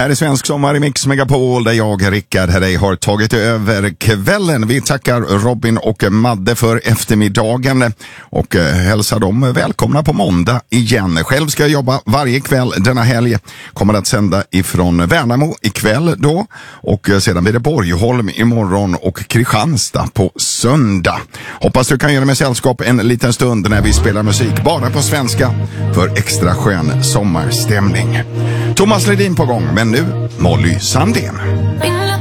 här är Svensk sommar i Mix Megapol där jag, Rickard Herrey, har tagit över kvällen. Vi tackar Robin och Madde för eftermiddagen och hälsar dem välkomna på måndag igen. Själv ska jag jobba varje kväll denna helg. Kommer att sända ifrån Värnamo ikväll då och sedan blir det Borgholm imorgon och Kristianstad på söndag. Hoppas du kan göra med sällskap en liten stund när vi spelar musik bara på svenska för extra skön sommarstämning. Thomas Ledin på gång, men nu Molly Sandén.